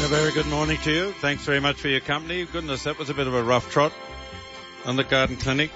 very good morning to you. Thanks very much for your company. Goodness, that was a bit of a rough trot on the garden clinic.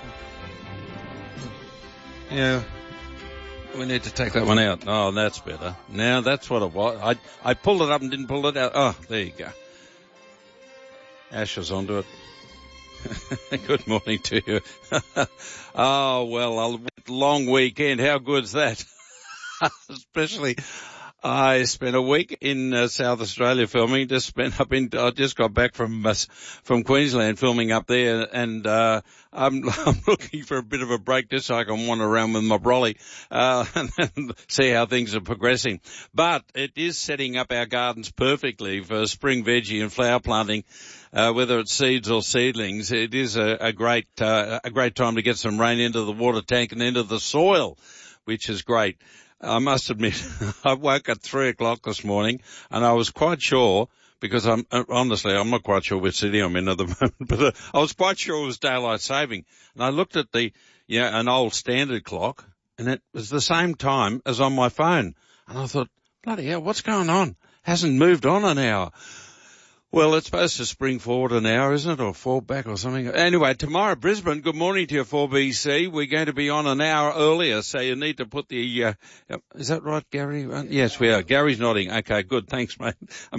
Yeah, we need to take that one out. Oh, that's better. Now that's what it was. I pulled it up and didn't pull it out. Oh, there you go. Ashes onto it. Good morning to you. Oh, well, a long weekend. How good's that? Especially, I spent a week in South Australia filming. I just got back from Queensland filming up there, and I'm looking for a bit of a break just so I can wander around with my brolly and see how things are progressing. But it is setting up our gardens perfectly for spring veggie and flower planting. Whether it's seeds or seedlings, it is a great time to get some rain into the water tank and into the soil, which is great. I must admit, I woke at 3:00 this morning, and I was quite sure, because I'm not quite sure which city I'm in at the moment, but I was quite sure it was daylight saving. And I looked at an old standard clock, and it was the same time as on my phone. And I thought, bloody hell, what's going on? Hasn't moved on an hour. Well, it's supposed to spring forward an hour, isn't it? Or fall back or something. Anyway, tomorrow, Brisbane, good morning to you, 4BC. We're going to be on an hour earlier, so you need to put the, is that right, Gary? Yes, we are. Gary's nodding. Okay, good. Thanks, mate.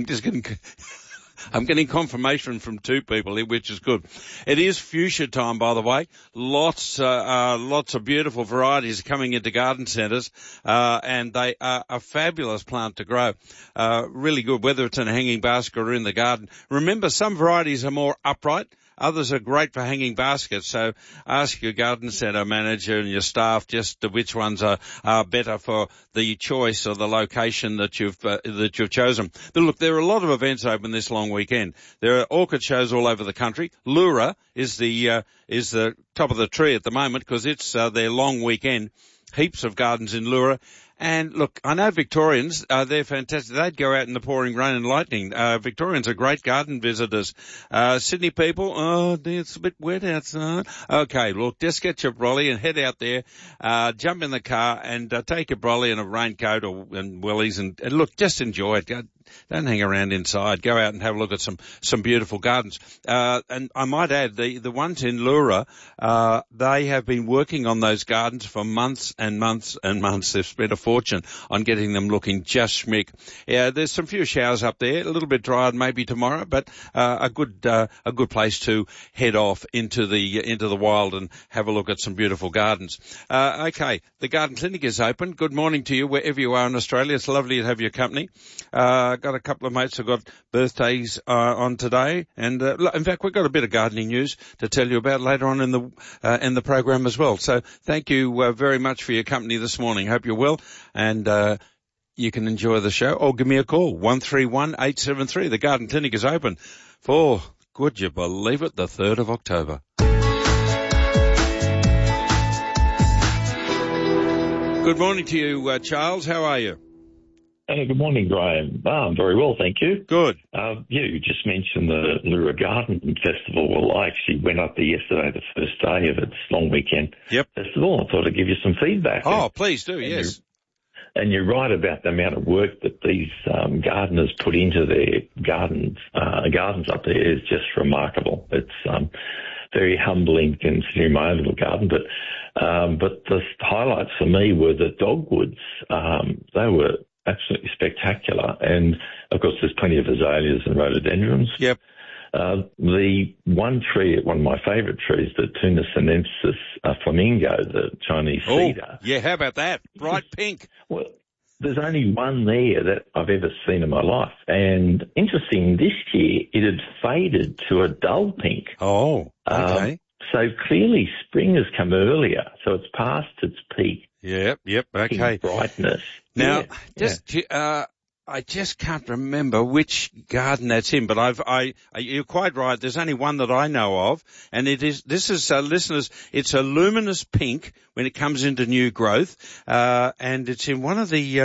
I'm getting confirmation from two people here, which is good. It is fuchsia time, by the way. Lots of beautiful varieties coming into garden centres, and they are a fabulous plant to grow. Really good, whether it's in a hanging basket or in the garden. Remember, some varieties are more upright. Others are great for hanging baskets, so ask your garden centre manager and your staff just which ones are better for the choice or the location that you've chosen. But look, there are a lot of events open this long weekend. There are orchid shows all over the country. Lura is the top of the tree at the moment because it's their long weekend. Heaps of gardens in Lura. And look, I know Victorians, they're fantastic. They'd go out in the pouring rain and lightning. Victorians are great garden visitors. Sydney people, oh, it's a bit wet outside. Okay, look, just get your brolly and head out there, jump in the car and take your brolly and a raincoat and wellies and look, just enjoy it. Don't hang around inside. Go out and have a look at some beautiful gardens. And I might add, the ones in Lura, they have been working on those gardens for months and months and months. They've spent a fortune on getting them looking just schmick. Yeah, there's some few showers up there, a little bit drier maybe tomorrow, but a good place to head off into the wild and have a look at some beautiful gardens. Okay, the garden clinic is open. Good morning to you wherever you are in Australia. It's lovely to have your company. Got a couple of mates who got birthdays on today, and in fact we've got a bit of gardening news to tell you about later on in the program as well. So thank you very much for your company this morning. Hope you're well, and you can enjoy the show or give me a call 131-873. The garden clinic is open for, could you believe it, the 3rd of October. Good morning to you, Charles. How are you? Good morning, Graham. I'm very well, thank you. Good. You just mentioned the Lura Garden Festival. Well, I actually went up there yesterday, the first day of its long weekend festival. I thought I'd give you some feedback. Oh, please do, yes. And you're right about the amount of work that these gardeners put into their gardens up there is just remarkable. It's very humbling considering my own little garden, but the highlights for me were the dogwoods. They were absolutely spectacular. And, of course, there's plenty of azaleas and rhododendrons. Yep. The one tree, one of my favourite trees, the Tunis sinensis flamingo, the Chinese cedar. Yeah, how about that? Bright pink. Well, there's only one there that I've ever seen in my life. And interesting, this year it had faded to a dull pink. Oh, okay. So clearly spring has come earlier, so it's past its peak. Yep, okay. Brightness. Now, I just can't remember which garden that's in, but you're quite right. There's only one that I know of, and listeners, it's a luminous pink when it comes into new growth, and it's in one of the,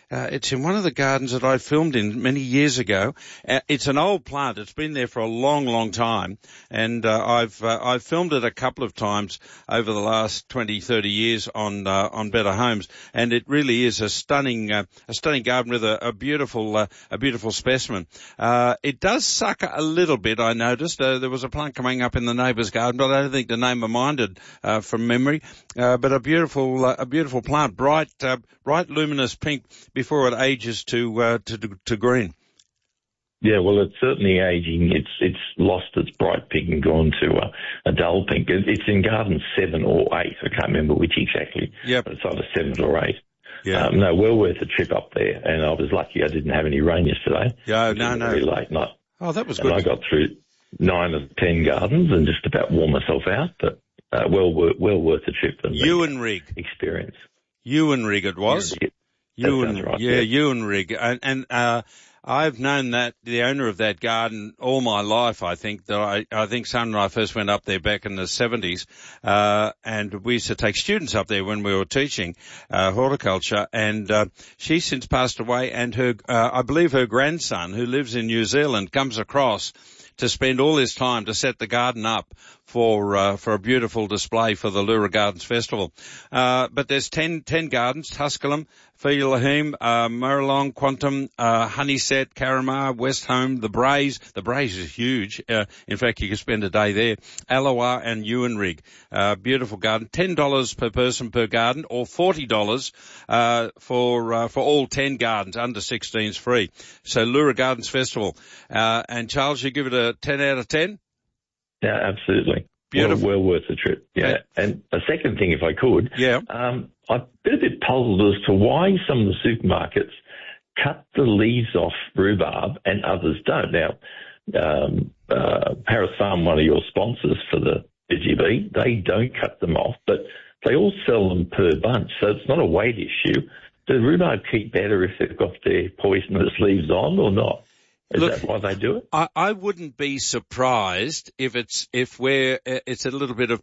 It's in one of the gardens that I filmed in many years ago. It's an old plant. It's been there for a long, long time, and I've filmed it a couple of times over the last 20, 30 years on Better Homes, and it really is a stunning garden with a beautiful specimen. It does suck a little bit. I noticed there was a plant coming up in the neighbour's garden, but I don't think the name are minded from memory. But a beautiful plant, bright luminous pink before it ages to green. Yeah, well, it's certainly aging. It's lost its bright pink and gone to a dull pink. It's in garden 7 or 8. I can't remember which exactly. Yep. But it's either 7 or 8. Yeah. No, well worth a trip up there. And I was lucky I didn't have any rain yesterday. Yeah, no. Very late night. Oh, that was good. And I got through 9 of 10 gardens and just about wore myself out. But well worth a trip and Ewanrig experience. Ewanrig it was. Right, Ewanrig. And I've known the owner of that garden all my life. I think I think Son and I first went up there back in the 70s, and we used to take students up there when we were teaching, horticulture, and, she's since passed away, and I believe her grandson, who lives in New Zealand, comes across to spend all his time to set the garden up for a beautiful display for the Lura Gardens Festival. But there's 10 gardens: Tusculum, Feelahim, Muralong, Quantum, Honeyset, Caramar, West Home, the Braes. The Braes is huge. In fact, you could spend a day there. Alloa and Ewanrig. Beautiful garden. $10 per person per garden, or $40 for all 10 gardens. Under 16's free. So Lura Gardens Festival. And Charles, you give it a 10 out of 10? Yeah, absolutely. Beautiful. Well worth the trip. Yeah. And a second thing, if I could. Yeah. I've been a bit puzzled as to why some of the supermarkets cut the leaves off rhubarb and others don't. Now, Paris Farm, one of your sponsors for the BGB, they don't cut them off, but they all sell them per bunch, so it's not a weight issue. Does rhubarb keep better if they've got their poisonous leaves on or not? Is that why they do it? I wouldn't be surprised if it's a little bit of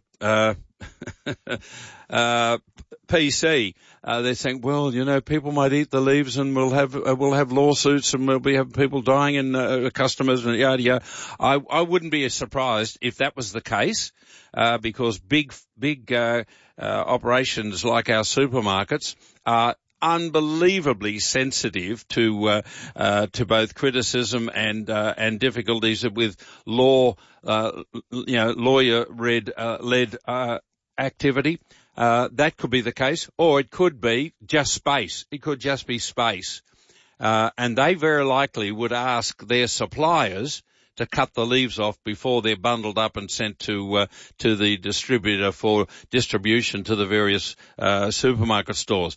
PC. They're saying, well, people might eat the leaves, and we'll have lawsuits, and we'll be having people dying, and customers, and yada yada. I wouldn't be surprised if that was the case, because big operations like our supermarkets are unbelievably sensitive to both criticism and difficulties with lawyer-led activity. That could be the case, or it could be just space. It could just be space. And they very likely would ask their suppliers to cut the leaves off before they're bundled up and sent to the distributor for distribution to the various supermarket stores.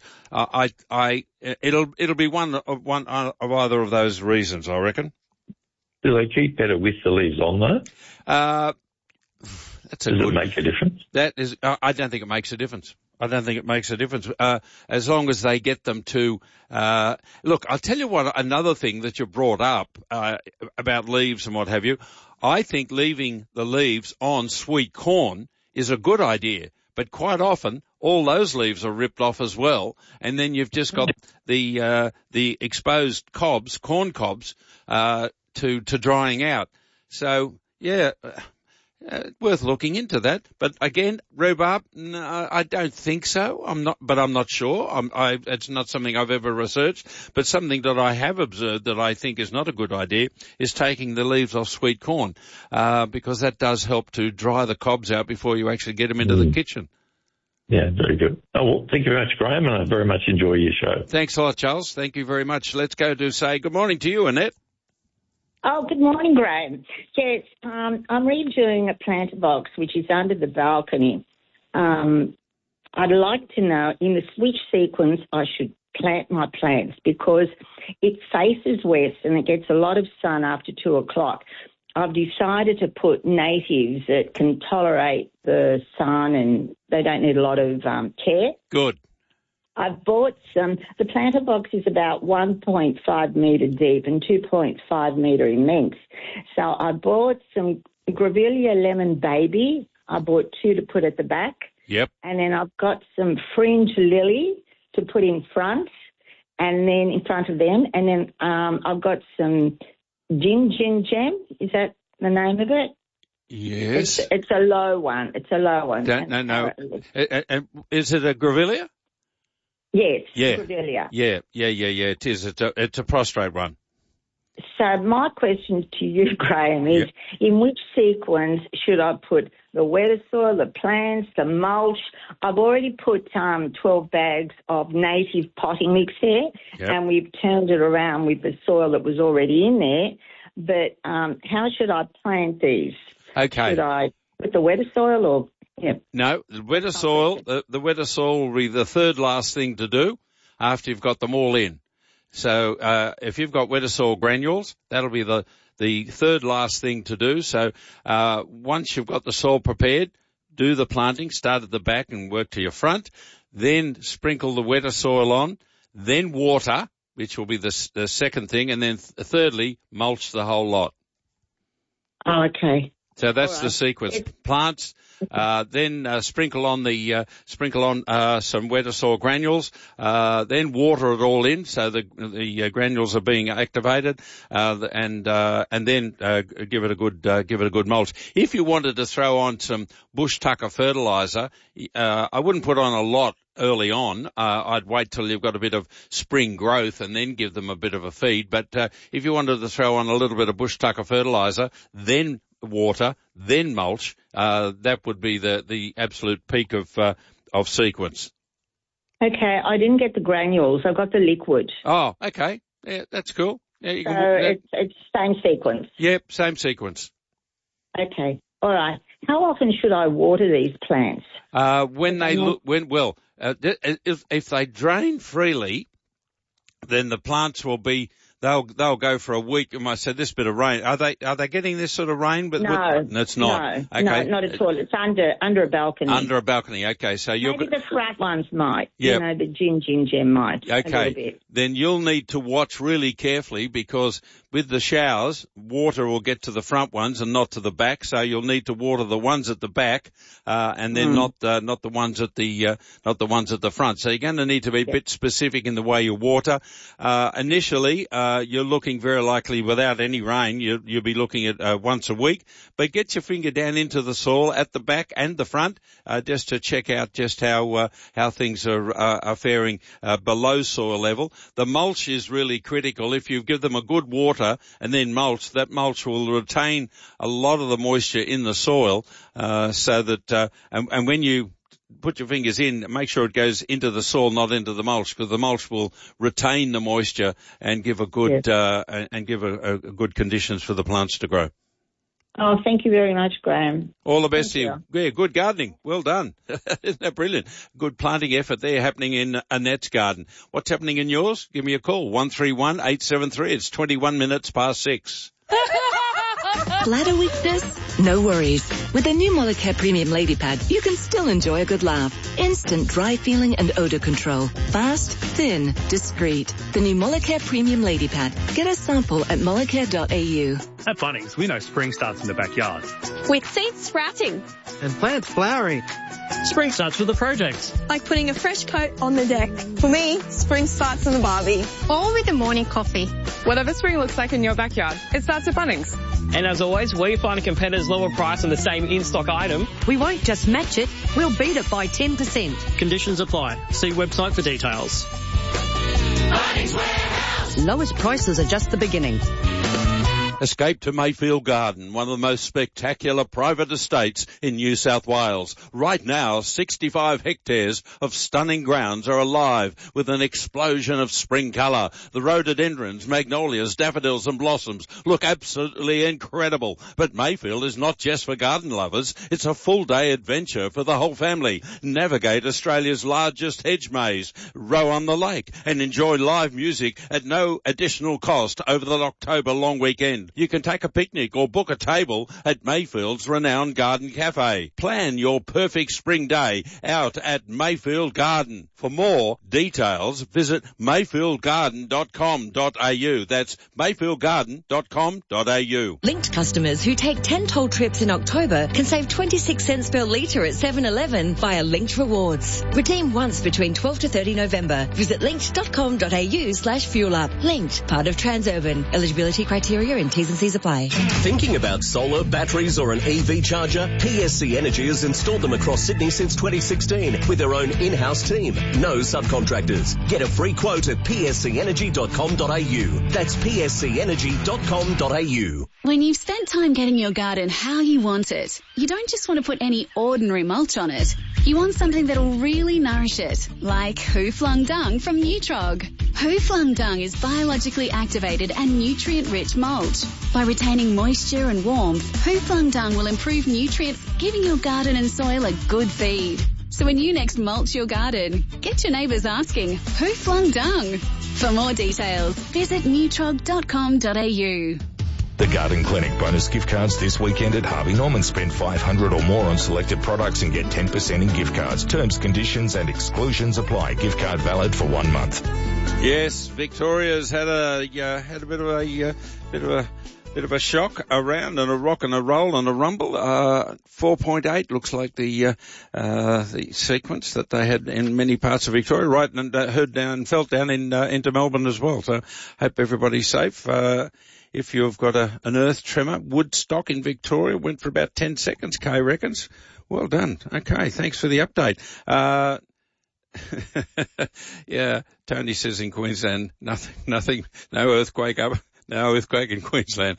It'll be one of either of those reasons, I reckon. Do they keep better with the leaves on though? Does it make a difference? I don't think it makes a difference. I don't think it makes a difference, as long as they get them to, look, I'll tell you what, another thing that you brought up, about leaves and what have you. I think leaving the leaves on sweet corn is a good idea, but quite often all those leaves are ripped off as well, and then you've just got the exposed cobs, corn cobs, to drying out. So, yeah, worth looking into that. But again, rhubarb, no, I don't think so. I'm not sure. It's not something I've ever researched, but something that I have observed that I think is not a good idea is taking the leaves off sweet corn, because that does help to dry the cobs out before you actually get them into the kitchen. Yeah, very good. Oh, well, thank you very much, Graham, and I very much enjoy your show. Thanks a lot, Charles. Thank you very much. Let's go to say good morning to you, Annette. Oh, good morning, Graham. Yes, I'm redoing a planter box, which is under the balcony. I'd like to know in which sequence I should plant my plants, because it faces west and it gets a lot of sun after 2 o'clock. I've decided to put natives that can tolerate the sun and they don't need a lot of care. Good. I've bought some. The planter box is about 1.5 metre deep and 2.5 metre in length. So I bought some Grevillea Lemon Baby. I bought 2 to put at the back. Yep. And then I've got some Fringe Lily to put in front. and then in front of them, and then I've got some Gin Gem. Is that the name of it? Yes. It's a low one. No. Is it a grevillea? Yes. Yeah. Grevillea. Yeah. It is. It's a prostrate one. So my question to you, Graham, is in which sequence should I put the wetter soil, the plants, the mulch? I've already put 12 bags of native potting mix there, and we've turned it around with the soil that was already in there. But how should I plant these? Okay. Should I put the wetter soil or... No, the wetter soil, the wetter soil will be the third last thing to do after you've got them all in. So if you've got wetter soil granules, that'll be the third last thing to do. So once you've got the soil prepared, do the planting, start at the back and work to your front, then sprinkle the wetter soil on, then water, which will be the second thing, and then thirdly, mulch the whole lot. Oh, okay. So that's the sequence. Plants, then sprinkle on some wetter soil granules, then water it all in so the granules are being activated, and then give it a good mulch. If you wanted to throw on some bush tucker fertilizer, I wouldn't put on a lot early on. I'd wait till you've got a bit of spring growth and then give them a bit of a feed. But if you wanted to throw on a little bit of bush tucker fertilizer, then water, then mulch, that would be the absolute peak of sequence. Okay, I didn't get the granules. I got the liquid. Oh, okay. Yeah, that's cool. Yeah, you can, it's same sequence. Yep, same sequence. Okay, all right. How often should I water these plants? If they drain freely, then the plants will be. They'll go for a week. And I said this bit of rain. Are they getting this sort of rain? But no, it's not. No, okay. No, not at all. It's under a balcony. Under a balcony. Okay, so maybe the flat ones might. Yep. The Gin Gem might. Okay. A little bit. Then you'll need to watch really carefully because with the showers, water will get to the front ones and not to the back. So you'll need to water the ones at the back, and then not the ones at the front. So you're going to need to be a bit specific in the way you water. Initially, you're looking very likely without any rain. You'll be looking at once a week, but get your finger down into the soil at the back and the front, just to check out just how things are faring below soil level. The mulch is really critical. If you give them a good water and then mulch, that mulch will retain a lot of the moisture in the soil, so that and when you put your fingers in, make sure it goes into the soil, not into the mulch, because the mulch will retain the moisture and give a good good conditions for the plants to grow. Oh, thank you very much, Graham. All the best to you. Yeah, good gardening. Well done. Isn't that brilliant? Good planting effort there happening in Annette's garden. What's happening in yours? Give me a call. 131-873. It's 21 minutes past 6. Bladder weakness? No worries. With the new Molicare Premium Lady Pad, you can still enjoy a good laugh. Instant dry feeling and odor control. Fast, thin, discreet. The new Molicare Premium Lady Pad. Get a sample at molicare.au. At Bunnings, we know spring starts in the backyard. With seeds sprouting. And plants flowering. Spring starts with a project. Like putting a fresh coat on the deck. For me, spring starts in the barbie. Or with a morning coffee. Whatever spring looks like in your backyard, it starts at Bunnings. And as always, where you find a competitor's lower price on the same in-stock item, we won't just match it, we'll beat it by 10%. Conditions apply. See website for details. Bunnings Warehouse. Lowest prices are just the beginning. Escape to Mayfield Garden, one of the most spectacular private estates in New South Wales. Right now, 65 hectares of stunning grounds are alive with an explosion of spring colour. The rhododendrons, magnolias, daffodils and blossoms look absolutely incredible. But Mayfield is not just for garden lovers. It's a full-day adventure for the whole family. Navigate Australia's largest hedge maze, row on the lake and enjoy live music at no additional cost over the October long weekend. and you can take a picnic or book a table at Mayfield's renowned garden cafe. Plan your perfect spring day out at Mayfield Garden. For more details, visit mayfieldgarden.com.au. That's mayfieldgarden.com.au. Linked customers who take 10 toll trips in October can save 26 cents per litre at 7-Eleven via Linked Rewards. Redeem once between 12 to 30 November. Visit linked.com.au/fuel up. Linked, part of Transurban. Eligibility criteria and T's and C's apply. Thinking about solar, batteries or an EV charger? PSC Energy has installed them across Sydney since 2016 with their own in-house team. No subcontractors. Get a free quote at pscenergy.com.au. That's pscenergy.com.au. When you've spent time getting your garden how you want it, you don't just want to put any ordinary mulch on it. You want something that'll really nourish it, like Who Flung Dung from Nutrog. Who Flung Dung is biologically activated and nutrient-rich mulch. By retaining moisture and warmth, Who Flung Dung will improve nutrients, giving your garden and soil a good feed. So when you next mulch your garden, get your neighbours asking, who flung dung? For more details, visit nutrog.com.au. The Garden Clinic bonus gift cards this weekend at Harvey Norman. Spend $500 or more on selected products and get 10% in gift cards. Terms, conditions and exclusions apply. Gift card valid for 1 month. Yes, Victoria's had a bit of a shock around and a rock and a roll and a rumble. 4.8 looks like the sequence that they had in many parts of Victoria, right, and felt down into Melbourne as well. So hope everybody's safe. If you've got an earth tremor, Woodstock in Victoria went for about 10 seconds, Kay reckons. Well done. Okay, thanks for the update. Yeah, Tony says in Queensland, nothing, no earthquake up. No earthquake in Queensland.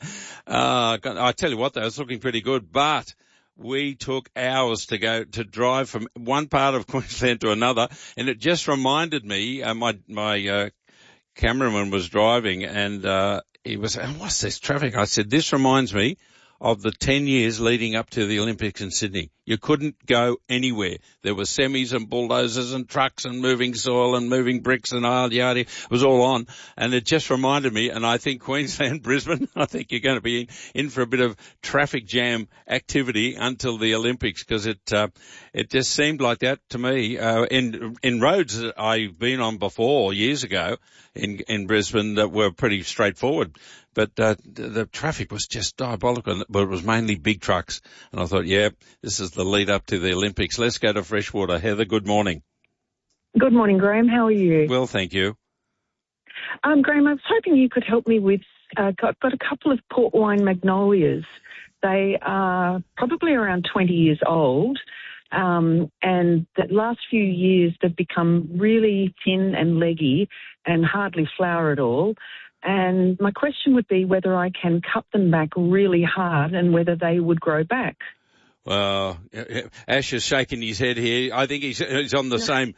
I tell you what, though, it's looking pretty good, but we took hours to drive from one part of Queensland to another, and it just reminded me, my cameraman was driving and, he was saying, what's this traffic? I said, this reminds me of the 10 years leading up to the Olympics in Sydney. You couldn't go anywhere. There were semis and bulldozers and trucks and moving soil and moving bricks and yada. It was all on. And it just reminded me, and I think Queensland, Brisbane, I think you're going to be in for a bit of traffic jam activity until the Olympics, because it just seemed like that to me. In roads that I've been on before years ago in Brisbane that were pretty straightforward. But the traffic was just diabolical, but it was mainly big trucks. And I thought, yeah, this is the lead up to the Olympics. Let's go to Freshwater. Heather, good morning. Good morning, Graham. How are you? Well, thank you. Graham, I was hoping you could help me with, I've got a couple of port wine magnolias. They are probably around 20 years old. And the last few years they've become really thin and leggy and hardly flower at all. And my question would be whether I can cut them back really hard and whether they would grow back. Well, Ash is shaking his head here. I think he's on the same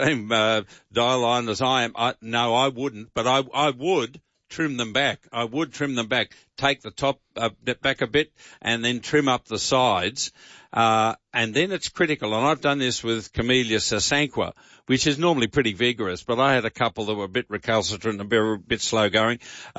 dial line as I am. No, I wouldn't, but I would trim them back. I would trim them back. Take the top back a bit and then trim up the sides. And then it's critical, and I've done this with Camellia sasanqua, which is normally pretty vigorous, but I had a couple that were a bit recalcitrant and a bit slow going,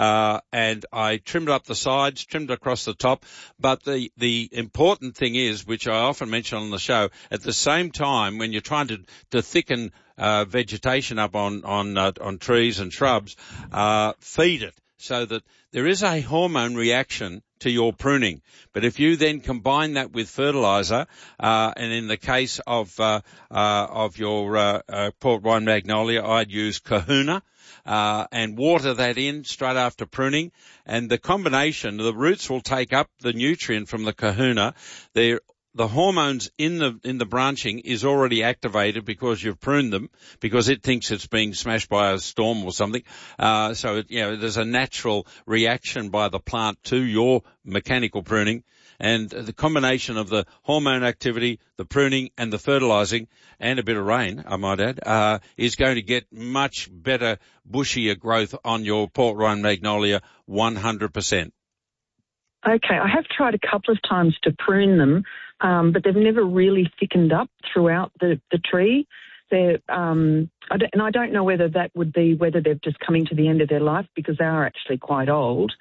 and I trimmed up the sides, trimmed across the top. But the important thing is, which I often mention on the show, at the same time when you're trying to thicken vegetation up on trees and shrubs, feed it so that there is a hormone reaction to your pruning. But if you then combine that with fertilizer, and in the case of your port wine magnolia, I'd use Kahuna, and water that in straight after pruning. And the combination, the roots will take up the nutrient from the Kahuna. The hormones in the branching is already activated because you've pruned them, because it thinks it's being smashed by a storm or something. So there's a natural reaction by the plant to your mechanical pruning. And the combination of the hormone activity, the pruning and the fertilizing and a bit of rain, I might add, is going to get much better, bushier growth on your port wine magnolia 100%. Okay, I have tried a couple of times to prune them, but they've never really thickened up throughout the tree. And I don't know whether that would be whether they're just coming to the end of their life, because they are actually quite old.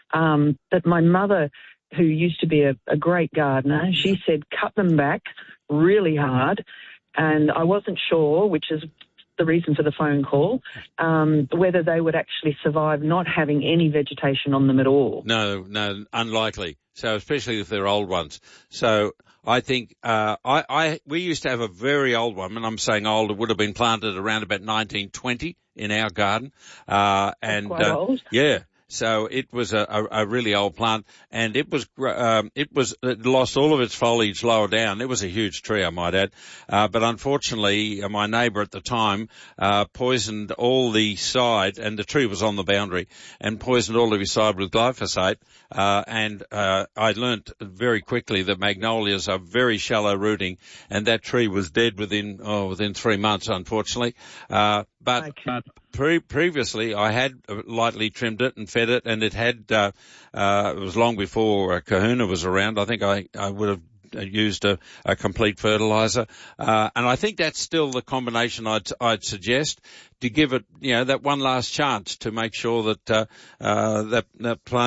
But my mother, who used to be a great gardener, she said cut them back really hard, and I wasn't sure, which is the reason for the phone call, whether they would actually survive not having any vegetation on them at all. No, unlikely. So especially if they're old ones. So I think we used to have a very old one, and I'm saying old, it would have been planted around about 1920 in our garden. That's quite old. Yeah. So it was a really old plant, and it lost all of its foliage lower down. It was a huge tree, I might add. But unfortunately, my neighbour at the time, poisoned all the side, and the tree was on the boundary, and poisoned all of his side with glyphosate. I learnt very quickly that magnolias are very shallow rooting, and that tree was dead within 3 months, unfortunately. But previously I had lightly trimmed it and fed it, and it had, it was long before Kahuna was around. I think I would have used a complete fertilizer. And I think that's still the combination I'd suggest to give it, that one last chance to make sure that, that plant